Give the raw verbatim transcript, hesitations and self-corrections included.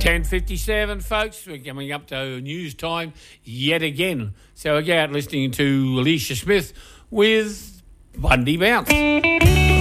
ten fifty-seven, folks. We're coming up to news time yet again. So I go out listening to Alicia Smith with Bundy Bounce.